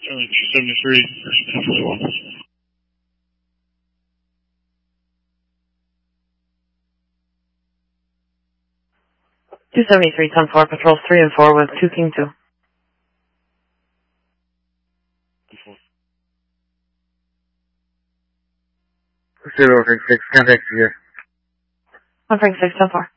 273, 1041. 273, 10-4, patrols 3 and 4 with 2 King 2. 036, contact here. 136, 10-4.